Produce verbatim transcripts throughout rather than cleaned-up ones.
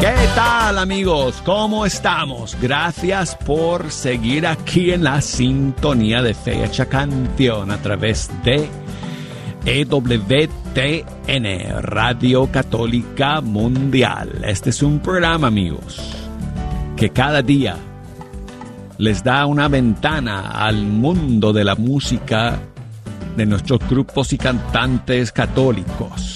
¿Qué tal, amigos? ¿Cómo estamos? Gracias por seguir aquí en la sintonía de Fecha Canción a través de E W T N, Radio Católica Mundial. Este es un programa, amigos, que cada día les da una ventana al mundo de la música de nuestros grupos y cantantes católicos.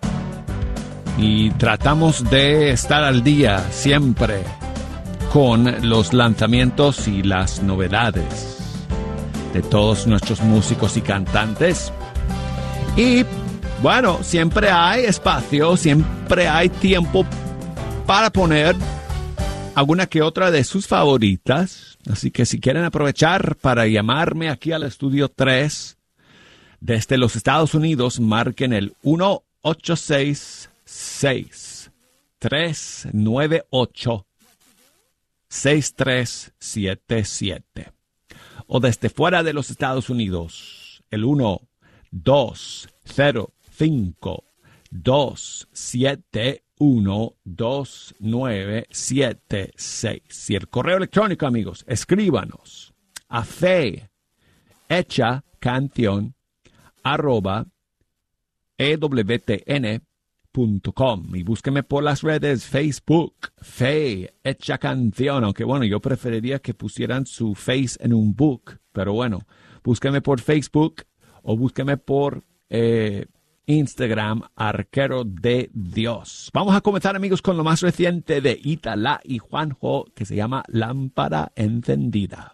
Y tratamos de estar al día siempre con los lanzamientos y las novedades de todos nuestros músicos y cantantes. Y bueno, siempre hay espacio, siempre hay tiempo para poner alguna que otra de sus favoritas. Así que si quieren aprovechar para llamarme aquí al estudio tres desde los Estados Unidos, marquen el uno ocho seis seis tres nueve ocho seis tres siete siete. O desde fuera de los Estados Unidos, el uno dos cero cinco dos siete uno dos nueve siete seis. Y el correo electrónico, amigos, escríbanos a fe hecha canción arroba ewtn punto com y búsqueme por las redes Facebook, Fe Hecha Canción, aunque bueno, yo preferiría que pusieran su face en un book, pero bueno, búsqueme por Facebook o búsqueme por eh, Instagram, Arquero de Dios. Vamos a comenzar, amigos, con lo más reciente de Italá y Juanjo, que se llama Lámpara Encendida.